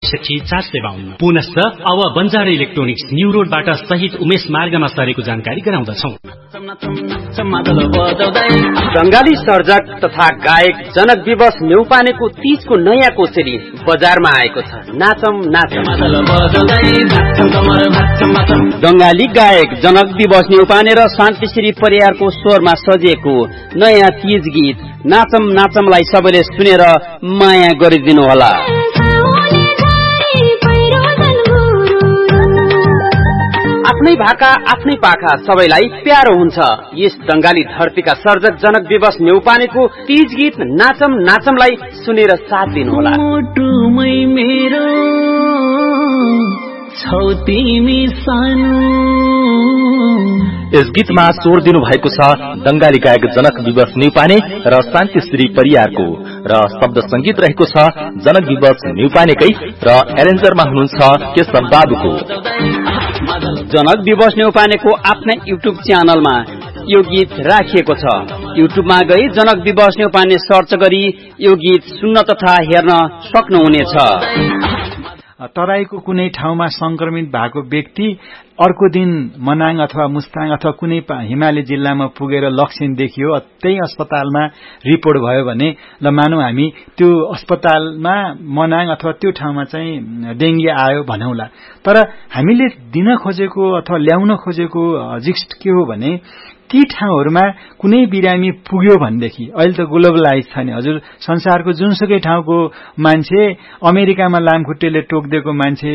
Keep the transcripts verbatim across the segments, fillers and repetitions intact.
एकसठी चार सय बाहन्न। पुनश्च अब बन्जारा इलेक्ट्रोनिक्स न्यू रोडबाट शहीद उमेश मार्गमा सरेको जानकारी गराउँदछौ। बंगाली सर्जक तथा गायक जनक विवश न्यौपानेको तीजको नयाँ कोसेली बजारमा आएको छ। नाचम नाचम। बंगाली गायक जनक विवश न्यौपाने र शान्तिश्री परियारको स्वरमा सजिएको नयाँ तीज गीत नाचम नाचमलाई सबैले सुनेर माया गरिदिनु होला। आफ्नै भाका आफ्नै पाखा सबैलाई प्यारो हुन्छ। यस बंगाली धरतीका सर्जक जनक विवश न्यौपानेको तीज गीत नाचम नाचमलाई सुनेर साथ दिनुहोला। यस गीतमा स्वर दिनु भएको छ बंगाली गायक जनक विवश न्यौपाने र शान्तिश्री परियारको र शब्द संगीत रहेको छ जनक विवश न्यौपानेकै र एरेन्जरमा हुनुहुन्छ केशव बाबुको। जनक विवश न्यौपानेको आफ्नै युट्युब च्यानलमा यो गीत राखिएको छ। युट्युबमा गई जनक विवश न्यौपाने सर्च गरी यो गीत सुन्न तथा हेर्न सक्नुहुनेछ। तराईको कुनै ठाउँमा संक्रमित भएको व्यक्ति अर्को दिन मनाङ अथवा मुस्ताङ अथवा कुनै हिमाली जिल्लामा पुगेर लक्षण देखियो, त्यही अस्पतालमा रिपोर्ट भयो भने ल मानौ हामी त्यो अस्पतालमा मनाङ अथवा त्यो ठाउँमा चाहिँ डेंगी आयो भनौला। तर हामीले दिन खोजेको अथवा ल्याउन खोजेको जिस्ट के हो भने ती ठाउँहरूमा कुनै बिरामी पुग्यो भनेदेखि अहिले त ग्लोबलाइज छ नि हजुर, संसारको जुनसुकै ठाउँको मान्छे अमेरिकामा लामखुट्टेले टोक्दिएको मान्छे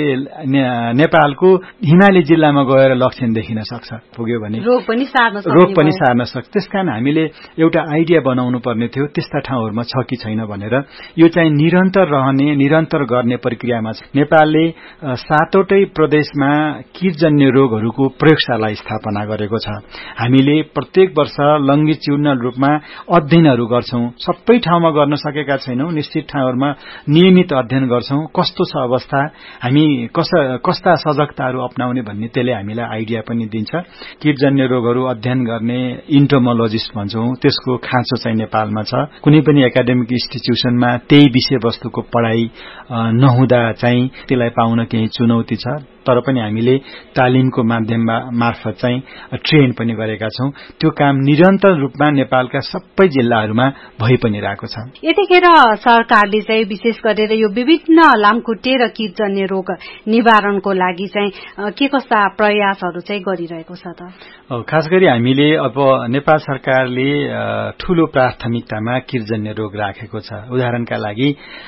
नेपालको हिमाली जिल्लामा गएर लक्षण देखिन सक्छ, पुग्यो भने रोग पनि सार्न सक्छ रोग पनि सार्न सक्छ। त्यसकारण हामीले एउटा आइडिया बनाउनु पर्ने थियो त्यस्ता ठाउँहरूमा छ कि छैन भनेर। यो चाहिँ निरन्तर रहने निरन्तर गर्ने प्रक्रियामा छ। नेपालले सातवटै प्रदेशमा कीटजन्य रोगहरूको प्रयोगशाला स्थापना गरेको छ। हामीले प्रत्येक वर्ष लंगिच्युनल रूपमा अध्ययनहरू गर्छौं। सबै ठाउँमा गर्न सकेका छैनौं, निश्चित ठाउँहरूमा नियमित अध्ययन गर्छौं। कस्तो छ अवस्था, हामी कस्ता सजगताहरू अपनाउने भन्ने त्यसले हामीलाई आइडिया पनि दिन्छ। कीटजन्य रोगहरू अध्ययन गर्ने इन्टोमोलोजिस्ट भन्छौं, त्यसको खाँचो चाहिँ नेपालमा छ। कुनै पनि एकाडेमिक इन्स्टिट्युसनमा त्यही विषयवस्तुको पढाइ नहुँदा चाहिँ त्यसलाई पाउन केही चुनौती छ। तर पनि हामीले तालिमको माध्यममा मार्फत चाहिँ ट्रेन पनि गरेका छौं। त्यो काम निरन्तर रूपमा नेपालका सबै जिल्लाहरूमा भइ पनि रहेको छ। यतिखेर सरकारले चाहिँ विशेष गरेर यो विभिन्न लामखुट्टे र कीटजन्य रोग निवारणको लागि चाहिँ के कस्ता प्रयासहरू चाहिँ गरिरहेको छ त? खास गरी हामीले अब नेपाल सरकारले ठूलो प्राथमिकतामा कीटजन्य रोग राखेको छ। उदाहरणका लागि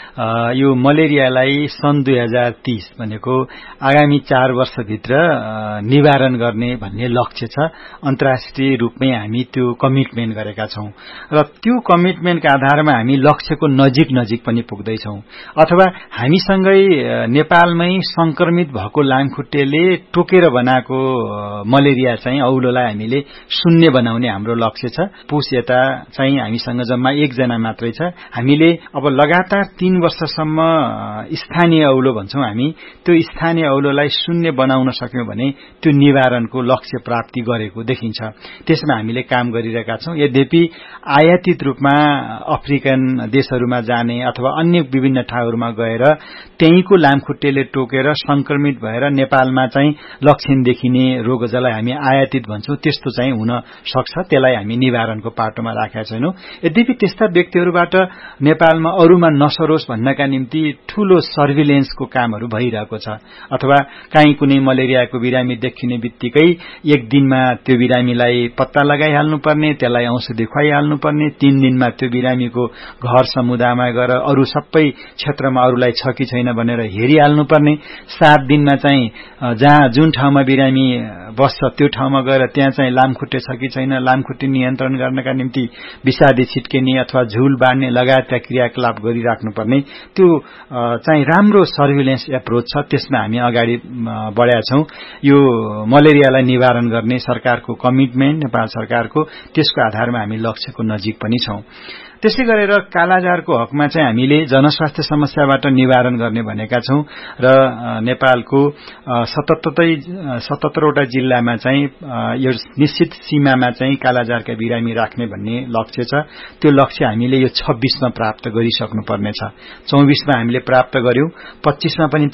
यो मलेरियालाई सन् दुई हजार तीस भनेको आगामी चार वर्षभित्र निवारण गर्ने भन्ने लक्ष्य छ। अन्तर्राष्ट्रिय रूपमै हामी त्यो कमिटमेन्ट गरेका छौं र त्यो कमिटमेन्टका आधारमा हामी लक्ष्यको नजिक नजिक पनि पुग्दैछौं। अथवा हामीसँगै नेपालमै संक्रमित भएको लामखुट्टेले टोकेर बनाएको मलेरिया चाहिँ औलोलाई हामीले शून्य बनाउने हाम्रो लक्ष्य छ। पुस यता चाहिँ हामीसँग जम्मा एकजना मात्रै छ। हामीले अब लगातार तीन वर्षसम्म स्थानीय औलो भन्छौं हामी, त्यो स्थानीय औलोलाई शून्य बनाउन सक्यौं भने त्यो निवारणको लक्ष्य प्राप्ति गरेको देखिन्छ। त्यसमा हामीले काम गरिरहेका छौं। यद्यपि आयातित रूपमा अफ्रिकन देशहरूमा जाने अथवा अन्य विभिन्न ठाउँहरूमा गएर त्यहीँको लामखुट्टेले टोकेर संक्रमित भएर नेपालमा चाहिँ लक्षण देखिने रोगजलाई हामी आयातित भन्छौं, त्यस्तो चाहिँ हुन सक्छ। त्यसलाई हामी निवारणको पाटोमा राखेका छैनौं। यद्यपि त्यस्ता व्यक्तिहरूबाट नेपालमा अरूमा नसरोस् भन्नका निम्ति ठूलो सर्भिलेन्सको कामहरू भइरहेको छ। अथवा काहीँ कुनै मलेरियाको बिरामी देखिने बित्तिकै एक दिनमा त्यो बिरामीलाई पत्ता लगाइहाल्नु पर्ने, त्यसलाई औषधि खुवाइहाल्नु पर्ने, तीन दिनमा त्यो बिरामीको घर समुदायमा गएर अरू सबै क्षेत्रमा अरूलाई छ कि छैन भनेर हेरिहाल्नु पर्ने, सात दिनमा चाहिँ जहाँ जुन ठाउँमा बिरामी बस्छ त्यो ठाउँमा गएर त्यहाँ चाहिँ लामखुट्टे छ कि छैन, लामखुट्टे नियन्त्रण गर्नका निम्ति विषादी छिट्किने अथवा झुल बाँड्ने लगायतका क्रियाकलाप गरिराख्नुपर्ने, त्यो चाहिँ राम्रो सर्भिलेन्स एप्रोच छ। त्यसमा हामी अगाडि बढेका छौं। यो मलेरियालाई निवारण गर्ने सरकारको कमिटमेन्ट नेपाल सरकारको, त्यसको आधारमा हामी लक्ष्यको नजिक पनि छौं। त्यसै गरेर कालाजारको हकमा चाहिँ हामीले जनस्वास्थ्य समस्याबाट निवारण गर्ने भनेका छौं र नेपालको सतहत्तरै सतहत्तरवटा जिल्लामा चाहिँ यो निश्चित सीमामा चाहिँ कालाजारका बिरामी राख्ने भन्ने लक्ष्य छ। त्यो लक्ष्य हामीले यो छब्बीसमा प्राप्त गरिसक्नु पर्नेछ। चौबीसमा हामीले प्राप्त गर्यौं, पच्चीसमा पनि